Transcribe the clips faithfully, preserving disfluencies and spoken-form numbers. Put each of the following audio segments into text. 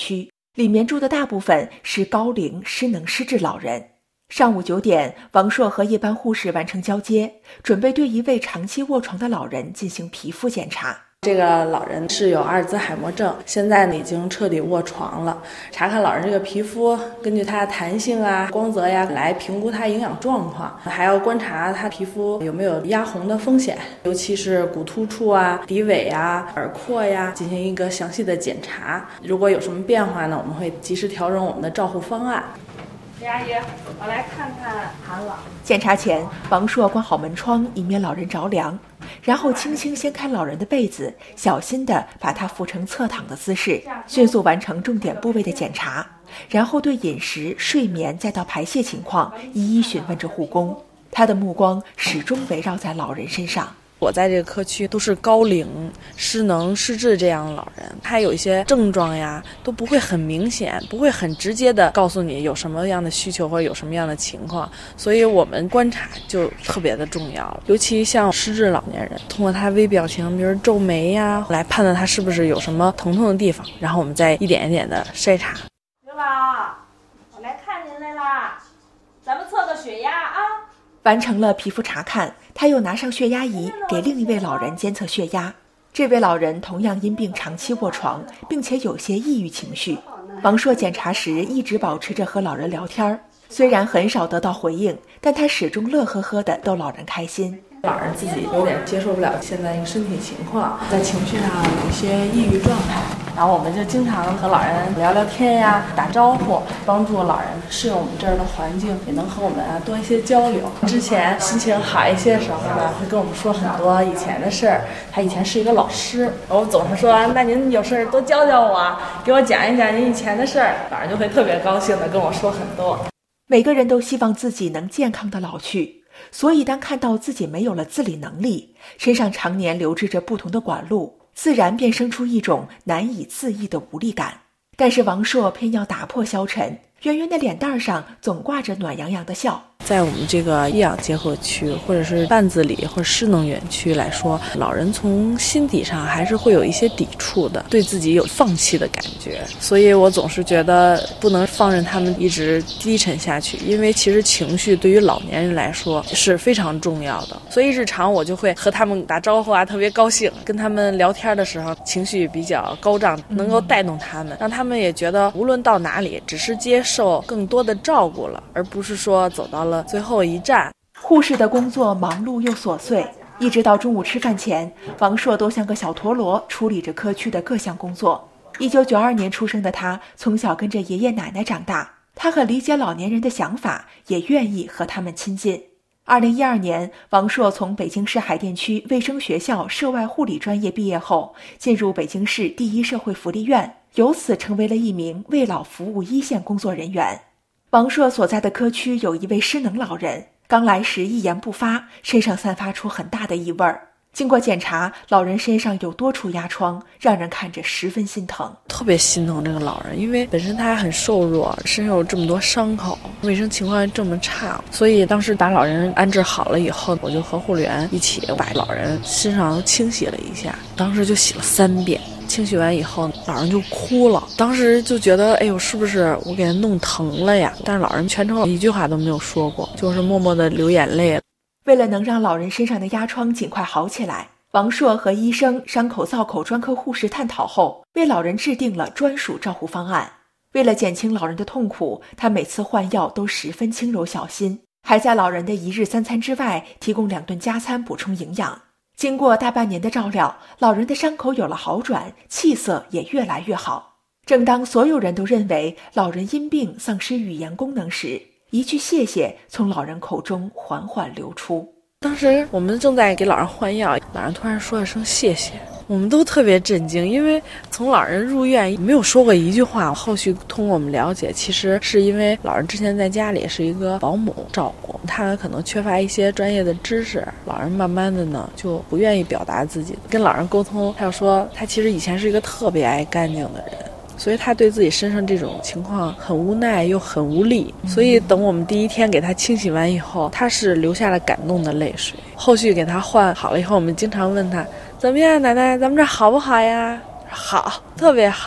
区，里面住的大部分是高龄失能失智老人。上午九点，王硕和夜班护士完成交接，准备对一位长期卧床的老人进行皮肤检查。 这个老人是有阿尔兹海默症，现在呢已经彻底卧床了。查看老人这个皮肤，根据它的弹性啊、光泽呀，来评估他营养状况，还要观察他皮肤有没有压红的风险，尤其是骨突处啊、骶尾啊、耳廓呀，进行一个详细的检查。如果有什么变化呢，我们会及时调整我们的照护方案。李阿姨，我来看看韩老。 检查前，王硕关好门窗，以免老人着凉，然后轻轻掀开老人的被子，小心地把他扶成侧躺的姿势，迅速完成重点部位的检查，然后对饮食、睡眠再到排泄情况一一询问着护工。他的目光始终围绕在老人身上。 我在这个科区都是高龄失能失智这样的老人，他有一些症状呀都不会很明显，不会很直接的告诉你有什么样的需求或者有什么样的情况，所以我们观察就特别的重要了。尤其像失智老年人，通过他微表情，比如皱眉呀，来判断他是不是有什么疼痛的地方，然后我们再一点一点的筛查。 刘老，我来看您来啦，咱们测个血压啊。 完成了皮肤查看，他又拿上血压仪给另一位老人监测血压。这位老人同样因病长期卧床，并且有些抑郁情绪。王硕检查时一直保持着和老人聊天，虽然很少得到回应，但他始终乐呵呵地逗老人开心。 老人自己有点接受不了现在一个身体情况，在情绪上有一些抑郁状态，然后我们就经常和老人聊聊天呀，打招呼，帮助老人适应我们这儿的环境，也能和我们啊多一些交流。之前心情好一些的时候呢，会跟我们说很多以前的事儿。他以前是一个老师，我总是说，那您有事儿多教教我，给我讲一讲您以前的事儿。老人就会特别高兴的跟我说很多。 每个人都希望自己能健康的老去，所以当看到自己没有了自理能力，身上常年流织着不同的管路，自然便生出一种难以自抑的无力感。但是王硕偏要打破消沉，圆圆的脸蛋上总挂着暖洋洋的笑。 在我们这个医养结合区或者是半自理或者失能园区来说，老人从心底上还是会有一些抵触的，对自己有放弃的感觉。所以我总是觉得不能放任他们一直低沉下去，因为其实情绪对于老年人来说是非常重要的。所以日常我就会和他们打招呼啊，特别高兴，跟他们聊天的时候情绪比较高涨，能够带动他们，让他们也觉得无论到哪里只是接受更多的照顾了，而不是说走到了最后一站。 护士的工作忙碌又琐碎，一直到中午吃饭前，王硕都像个小陀螺处理着科区的各项工作。一九九二年出生的他，从小跟着爷爷奶奶长大，他很理解老年人的想法，也愿意和他们亲近。二零一二年，王硕从北京市海淀区卫生学校涉外护理专业毕业后，进入北京市第一社会福利院，由此成为了一名为老服务一线工作人员。王硕所在的科区有一位失能老人，刚来时一言不发，身上散发出很大的异味儿。经过检查，老人身上有多处压疮，让人看着十分心疼。 特别心疼这个老人，因为本身他还很瘦弱，身上有这么多伤口，卫生情况这么差，所以当时把老人安置好了以后，我就和护理员一起把老人身上都清洗了一下，当时就洗了三遍。清洗完以后，老人就哭了，当时就觉得哎呦，是不是我给他弄疼了呀？但是老人全程一句话都没有说过，就是默默地流眼泪。 为了能让老人身上的压疮尽快好起来，王硕和医生、伤口造口专科护士探讨后，为老人制定了专属照护方案。为了减轻老人的痛苦，他每次换药都十分轻柔小心，还在老人的一日三餐之外提供两顿加餐补充营养。经过大半年的照料，老人的伤口有了好转，气色也越来越好。正当所有人都认为老人因病丧失语言功能时，一句谢谢从老人口中缓缓流出。 当时我们正在给老人换药，老人突然说了声谢谢，我们都特别震惊，因为从老人入院没有说过一句话。后续通过我们了解，其实是因为老人之前在家里是一个保姆照顾，他可能缺乏一些专业的知识，老人慢慢的呢就不愿意表达自己。跟老人沟通，他就说他其实以前是一个特别爱干净的人，所以他对自己身上这种情况很无奈又很无力，所以等我们第一天给他清洗完以后，他是流下了感动的泪水。后续给他换好了以后，我们经常问他怎么样，奶奶咱们这好不好呀？好，特别好。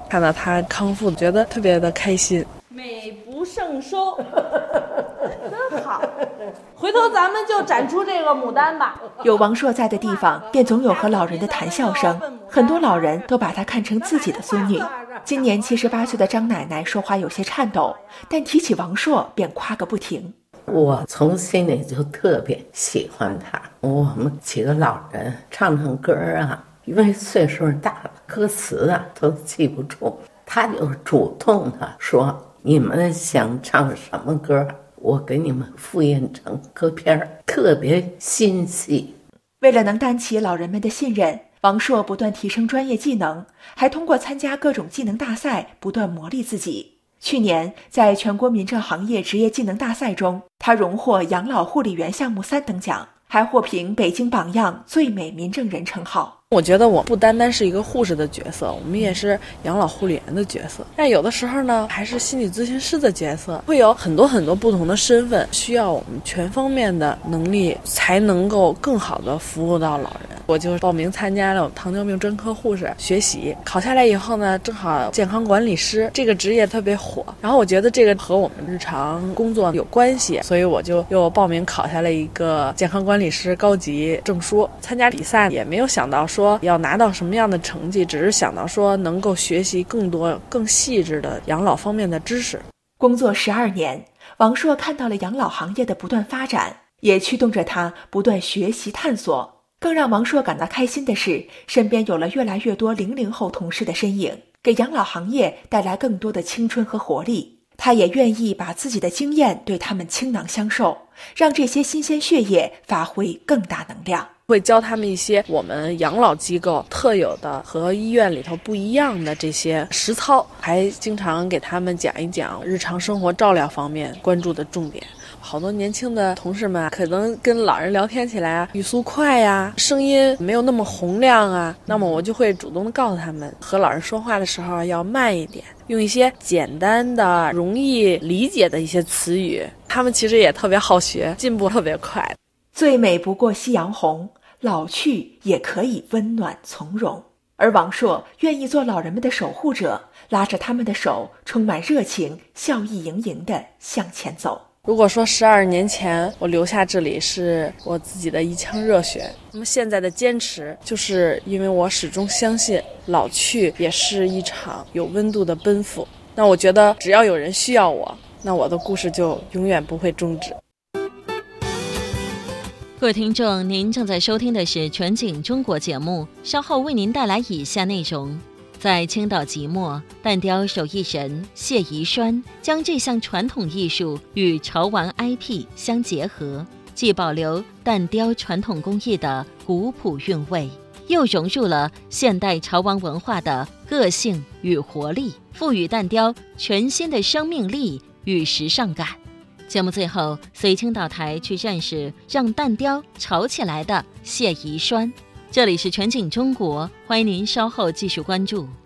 看到他康复，觉得特别的开心。 美不胜收，真好。回头咱们就展出这个牡丹吧。 有王朔在的地方，便总有和老人的谈笑声。很多老人都把她看成自己的孙女。今年七十八岁的张奶奶说话有些颤抖，但提起王朔便夸个不停。 我从心里就特别喜欢他。我们几个老人唱唱歌啊，因为岁数大了，歌词啊都记不住，他就主动的说，你们想唱什么歌，我给你们复印成歌片，特别心细。 为了能担起老人们的信任，王朔不断提升专业技能，还通过参加各种技能大赛不断磨砺自己。去年在全国民政行业职业技能大赛中，他荣获养老护理员项目三等奖，还获评北京榜样最美民政人称号。 我觉得我不单单是一个护士的角色，我们也是养老护理员的角色，但有的时候呢还是心理咨询师的角色，会有很多很多不同的身份，需要我们全方面的能力才能够更好的服务到老人。我就报名参加了糖尿病专科护士学习，考下来以后呢，正好健康管理师这个职业特别火，然后我觉得这个和我们日常工作有关系，所以我就又报名考下了一个健康管理师高级证书。参加比赛也没有想到说要拿到什么样的成绩，只是想到说能够学习更多更细致的养老方面的知识。 工作十二年，王朔看到了养老行业的不断发展，也驱动着他不断学习探索。更让王朔感到开心的是，身边有了越来越多零零后同事的身影，给养老行业带来更多的青春和活力。他也愿意把自己的经验对他们倾囊相授，让这些新鲜血液发挥更大能量。 会教他们一些我们养老机构特有的和医院里头不一样的这些实操，还经常给他们讲一讲日常生活照料方面关注的重点。好多年轻的同事们可能跟老人聊天起来啊，语速快呀，声音没有那么洪亮啊，那么我就会主动的告诉他们，和老人说话的时候要慢一点，用一些简单的容易理解的一些词语。他们其实也特别好学，进步特别快。 最美不过夕阳红，老去也可以温暖从容。而王朔愿意做老人们的守护者，拉着他们的手，充满热情，笑意盈盈地向前走。 如果说十二年前我留下这里是我自己的一腔热血，那么现在的坚持就是因为我始终相信老去也是一场有温度的奔赴。那我觉得只要有人需要我，那我的故事就永远不会终止。 各位听众，您正在收听的是全景中国节目，稍后为您带来以下内容。在青岛即墨，蛋雕手艺人谢宜栓将这项传统艺术与潮玩 I P 相结合，既保留蛋雕传统工艺的古朴韵味，又融入了现代潮玩文化的个性与活力，赋予蛋雕全新的生命力与时尚感。节目最后，随青岛台去认识让蛋雕潮起来的谢宜栓。这里是全景中国，欢迎您稍后继续关注。